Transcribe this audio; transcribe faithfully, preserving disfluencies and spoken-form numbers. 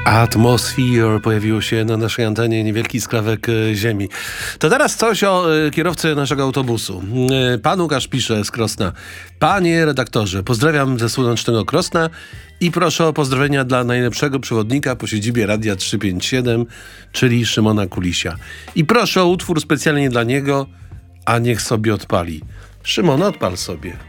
Atmosphere pojawiło się na naszej antenie, niewielki skrawek e, ziemi. To teraz coś o e, kierowcy naszego autobusu. E, pan Łukasz pisze z Krosna. Panie redaktorze, pozdrawiam ze słonecznego Krosna i proszę o pozdrowienia dla najlepszego przewodnika po siedzibie Radia trzysta pięćdziesiąt siedem, czyli Szymona Kulisia. I proszę o utwór specjalnie dla niego, a niech sobie odpali. Szymon, odpal sobie.